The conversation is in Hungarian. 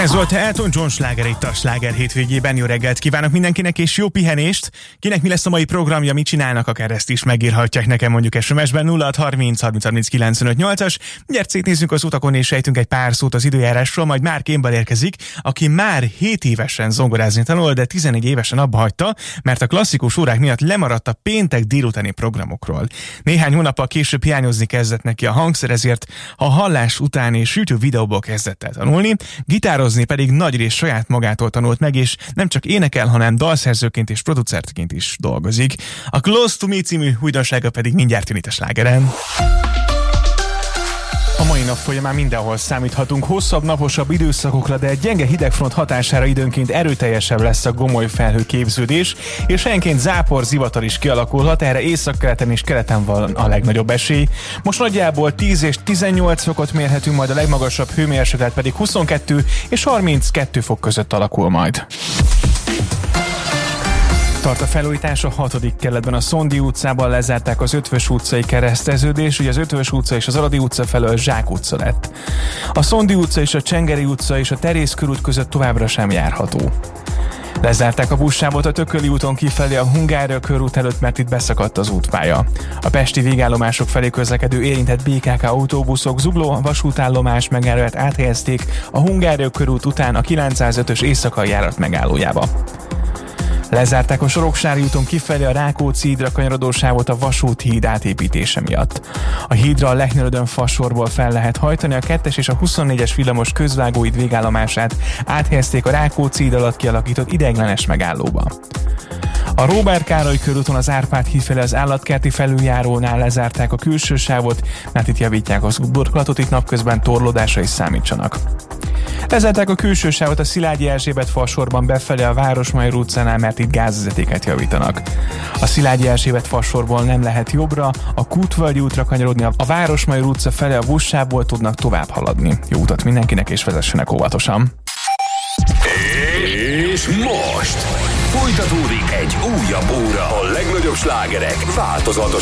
Ez volt Elton John sláger itt a Sláger hétvégében. Jó reggelt kívánok mindenkinek, és jó pihenést! Kinek mi lesz a mai programja, mit csinálnak, akár ezt is megírhatják nekem mondjuk SMS-ben 0630 30 30 95 8-as. Gyert szétnézzünk az utakon, és sejtünk egy pár szót az időjárásról, majd Márk Émbal érkezik, aki már 7 évesen zongorázni tanul, de 14 évesen abba hagyta, mert a klasszikus órák miatt lemaradt a péntek délutáni programokról. Néhány hónappal később hiányozni kezdett neki a hangszer, ezért a hallás után és YouTube videóból kezdett el tanulni, gitározni pedig nagyrészt saját magától tanult meg, és nem csak énekel, hanem dalszerzőként és producerként is dolgozik. A Close to Me című újdonsága pedig mindjárt jön itt a Slágeren. A mai nap folyamán mindenhol számíthatunk hosszabb, naposabb időszakokra, de egy gyenge hidegfront hatására időnként erőteljesebb lesz a gomoly felhőképződés, és helyenként zápor, zivatar is kialakulhat, erre északkeleten és keleten van a legnagyobb esély. Most nagyjából 10 és 18 fokot mérhetünk, majd a legmagasabb hőmérséklet pedig 22 és 32 fok között alakul majd. Tart a felújítás a 6. kerületben, a Szondi utcában lezárták az Ötvös utcai kereszteződés, ugye az Ötvös utca és az Aradi utca felől Zsák utca lett. A Szondi utca és a Csengeri utca és a Terész körút között továbbra sem járható. Lezárták a buszsávot a Tököli úton kifelé a Hungária körút előtt, mert itt beszakadt az útpálya. A pesti végállomások felé közlekedő érintett BKK autóbuszok Zugló vasútállomás megállóját áthelyezték a Hungária körút után a 905-ös éjszakai járat megállójába. Lezárták a Soroksári úton kifelé a Rákóczi hídra kanyarodó sávot a vasúthíd átépítése miatt. A hídra a Lechnerödön fasorból fel lehet hajtani, a 2-es és a 24-es villamos közvágóhíd végállomását áthelyezték a Rákóczi híd alatt kialakított ideiglenes megállóba. A Róbert Károly körúton az Árpád híd felé az állatkerti felüljárónál lezárták a külső sávot, mert itt javítják az útburkolatot, itt napközben torlódásra is számítsanak. Lezárták a külső sávot a Szilágyi Erzsébet fasorban befelé a Városmajor utcánál, mert itt gázvezetéket javítanak. A Szilágyi Erzsébet fasorból nem lehet jobbra, a Kútvölgyi útra kanyarodni, a Városmajor utca felé a buszsávból tudnak tovább haladni. Jó utat mindenkinek, és vezessenek óvatosan! És most folytatódik egy újabb óra a legnagyobb slágerek változatos